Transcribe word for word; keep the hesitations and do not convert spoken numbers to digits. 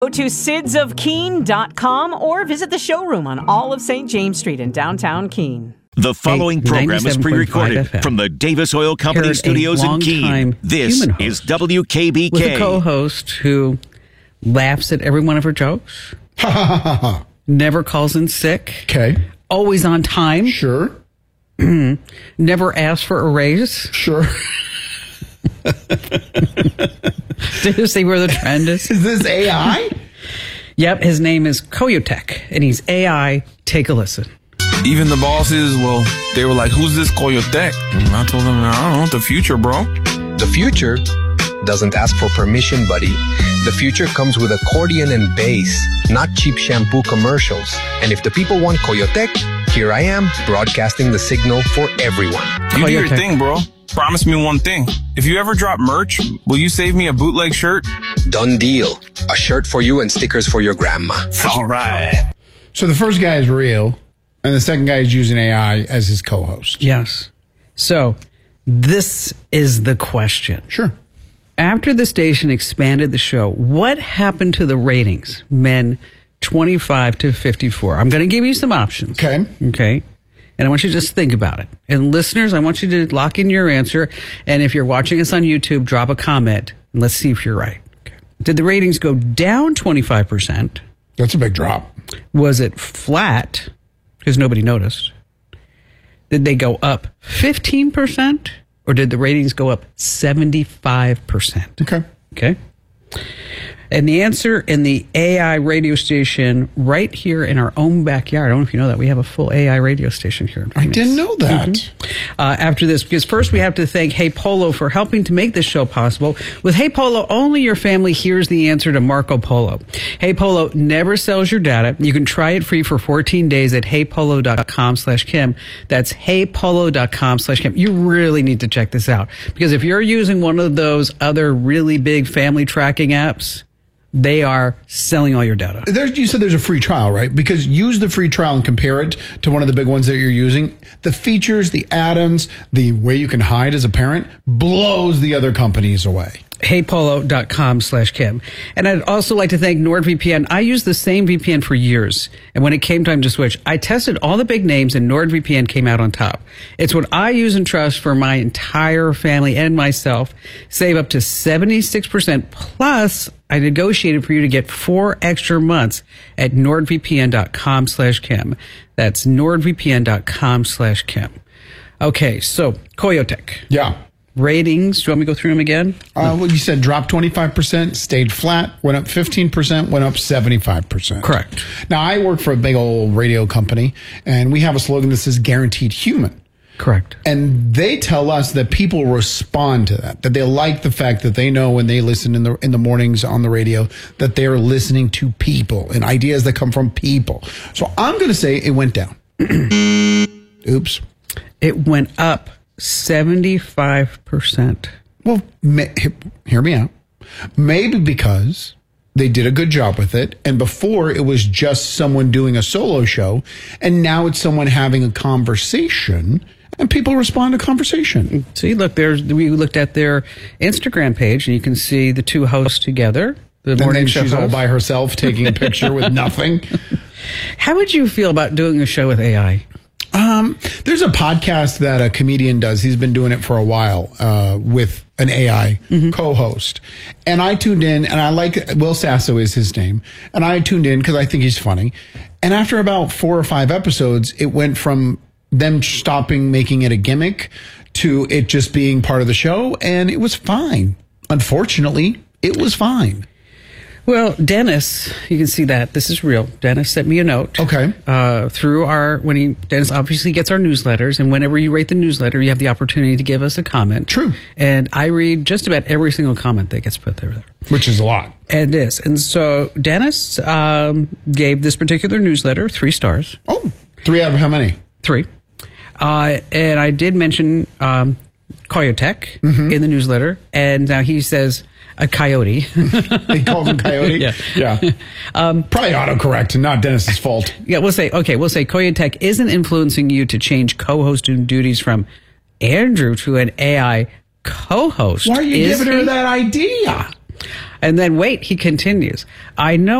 Go to sids of keene dot com or visit the showroom on all of Saint James Street in downtown Keene. The following program is pre-recorded from the Davis Oil Company Heard studios in Keene. This is W K B K. With a co-host who laughs at every one of her jokes. Never calls in sick. Okay. Always on time. Sure. Never asks for a raise. Sure. Do you see where the trend is? Is this A I? Yep, his name is Koyotek, and he's A I. Take a listen. Even the bosses, well, they were like, who's this Koyotek? And I told them, I don't know, the future, bro. The future doesn't ask for permission, buddy. The future comes with accordion and bass, not cheap shampoo commercials. And if the people want Koyotek, here I am, broadcasting the signal for everyone. You do your thing, bro. Promise me one thing. If you ever drop merch, will you save me a bootleg shirt? Done deal. A shirt for you and stickers for your grandma. All right. So the first guy is real, and the second guy is using A I as his co-host. Yes. So this is the question. Sure. After the station expanded the show, what happened to the ratings? Men twenty-five to fifty-four. I'm going to give you some options. Okay. Okay. And I want you to just think about it. And listeners, I want you to lock in your answer. And if you're watching us on YouTube, drop a comment. And let's see if you're right. Okay. Did the ratings go down twenty-five percent? That's a big drop. Was it flat? Because nobody noticed. Did they go up fifteen percent? Or did the ratings go up seventy-five percent? Okay. Okay. And the answer in the A I radio station right here in our own backyard. I don't know if you know that. We have a full A I radio station here in I Phoenix. didn't know that. Mm-hmm. Uh, after this, because first we have to thank Hey Polo for helping to make this show possible. With Hey Polo, only your family hears the answer to Marco Polo. Hey Polo never sells your data. You can try it free for fourteen days at heypolo.com slash Kim. That's heypolo.com slash Kim. You really need to check this out. Because if you're using one of those other really big family tracking apps, they are selling all your data. There's, you said there's a free trial, right? Because use the free trial and compare it to one of the big ones that you're using. The features, the add-ons, the way you can hide as a parent blows the other companies away. heypolo.com slash Kim. And I'd also like to thank NordVPN. I used the same V P N for years. And when it came time to switch, I tested all the big names and NordVPN came out on top. It's what I use and trust for my entire family and myself. Save up to seventy-six percent. Plus, I negotiated for you to get four extra months at nordvpn.com slash Kim. That's nordvpn.com slash Kim. Okay, so Koyotek. Yeah. Ratings, do you want me to go through them again? Uh, well, you said dropped twenty-five percent, stayed flat, went up fifteen percent, went up seventy-five percent. Correct. Now, I work for a big old radio company, and we have a slogan that says guaranteed human. Correct. And they tell us that people respond to that, that they like the fact that they know when they listen in the in the mornings on the radio that they're listening to people and ideas that come from people. So I'm going to say it went down. Oops. It went up seventy-five percent. Well, may, hear me out. Maybe because they did a good job with it, and before it was just someone doing a solo show, and now it's someone having a conversation, and people respond to conversation. See, look, there's we looked at their Instagram page, and you can see the two hosts together. The And morning then show she's all host. by herself taking a picture with nothing. How would you feel about doing a show with A I? Um, there's a podcast that a comedian does. He's been doing it for a while uh, with an A I mm-hmm. co-host. And I tuned in, and I like, Will Sasso is his name. And I tuned in because I think he's funny. And after about four or five episodes, it went from them stopping making it a gimmick to it just being part of the show. And it was fine. Unfortunately, it was fine. Well, Dennis, you can see that this is real. Dennis sent me a note. Okay. Uh, through our, when he, Dennis obviously gets our newsletters, and whenever you rate the newsletter, you have the opportunity to give us a comment. True. And I read just about every single comment that gets put there. Which is a lot. And it is. And so Dennis um, gave this particular newsletter three stars. Oh, three out of how many? Three. Uh, and I did mention um, Koyotek mm-hmm. in the newsletter, and now he says a coyote. He calls him coyote? Yeah. Yeah. Um, Probably autocorrect and not Dennis's fault. Yeah, we'll say, okay, we'll say Koyotek isn't influencing you to change co-hosting duties from Andrew to an A I co-host. Why are you is giving her he? that idea? And then wait, he continues. I know